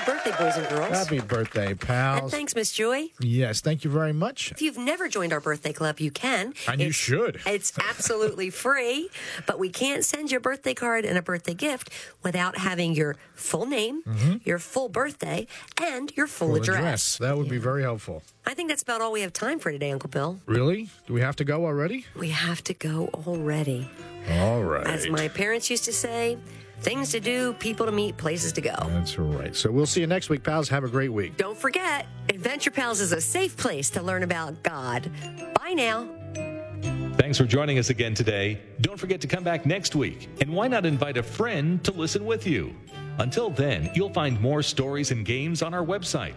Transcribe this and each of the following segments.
birthday, boys and girls. Happy birthday, pals. And thanks, Miss Joy. Yes, thank you very much. If you've never joined our birthday club, you can. And you should. It's absolutely free, but we can't send you a birthday card and a birthday gift without having your full name, your full birthday, and your full address. That would be very helpful. I think that's about all we have time for today, Uncle Bill. Really? Do we have to go already? We have to go already. All right. As my parents used to say, things to do, people to meet, places to go. That's right. So we'll see you next week, pals. Have a great week. Don't forget, Adventure Pals is a safe place to learn about God. Bye now. Thanks for joining us again today. Don't forget to come back next week. And why not invite a friend to listen with you? Until then, you'll find more stories and games on our website,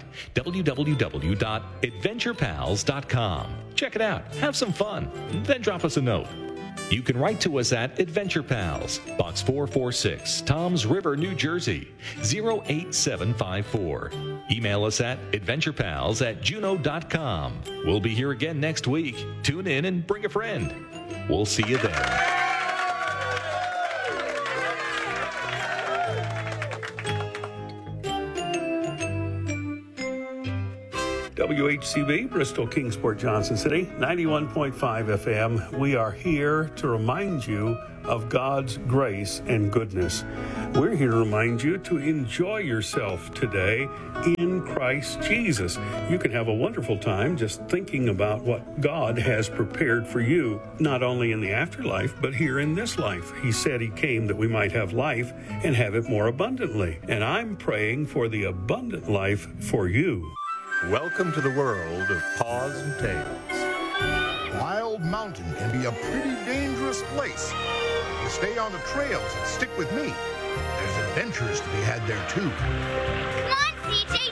www.adventurepals.com. Check it out. Have some fun. Then drop us a note. You can write to us at Adventure Pals, Box 446, Toms River, New Jersey, 08754. Email us at adventurepals@juno.com. We'll be here again next week. Tune in and bring a friend. We'll see you then. WHCB, Bristol, Kingsport, Johnson City, 91.5 FM. We are here to remind you of God's grace and goodness. We're here to remind you to enjoy yourself today in Christ Jesus. You can have a wonderful time just thinking about what God has prepared for you, not only in the afterlife, but here in this life. He said He came that we might have life and have it more abundantly. And I'm praying for the abundant life for you. Welcome to the world of Paws and Tales. Wild Mountain can be a pretty dangerous place. You stay on the trails and stick with me. There's adventures to be had there, too. Come on, CJ!